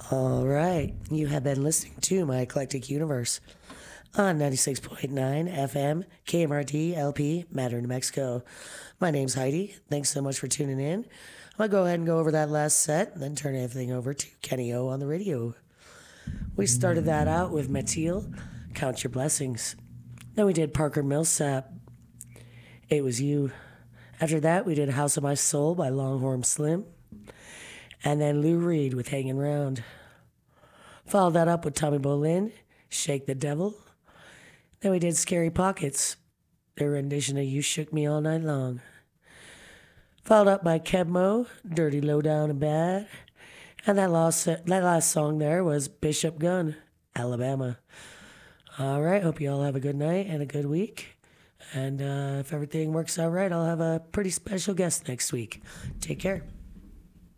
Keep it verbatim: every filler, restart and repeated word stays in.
All right. You have been listening to My Eclectic Universe on ninety-six point nine F M, K M R T L P, Matter, New Mexico. My name's Heidi. Thanks so much for tuning in. I'm going to go ahead and go over that last set and then turn everything over to Kenny O on the radio. We started that out with Metil, Count Your Blessings. Then we did Parker Millsap, It Was You. After that, we did House of My Soul by Longhorn Slim. And then Lou Reed with Hanging Round. Followed that up with Tommy Bolin, Shake the Devil. Then we did Scary Pockets, their rendition of You Shook Me All Night Long. Followed up by Kebmo, Dirty Low Down and Bad. And that last, that last song there was Bishop Gunn, Alabama. All right, hope you all have a good night and a good week. And uh, if everything works out right, I'll have a pretty special guest next week. Take care.